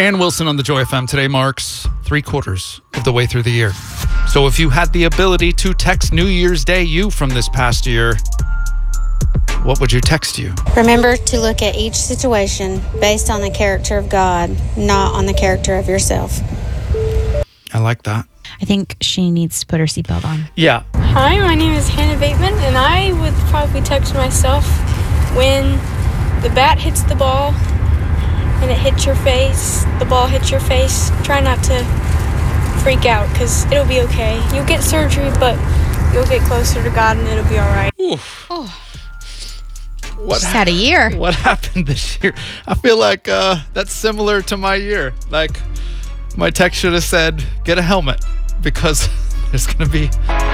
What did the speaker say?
Ann Wilson on the Joy FM today marks 3/4 of the way through the year. So if you had the ability to text New Year's Day you from this past year, what would you text you? Remember to look at each situation based on the character of God, not on the character of yourself. I like that. I think she needs to put her seatbelt on. Yeah. Hi, my name is Hannah Bateman, and I would probably text myself when the bat hits the ball and it hits your face, the ball hits your face. Try not to freak out because it'll be okay. You'll get surgery, but you'll get closer to God and it'll be all right. Oof. Oh. What She's had a year. What happened this year? I feel like that's similar to my year. Like, my text should have said, get a helmet, because there's going to be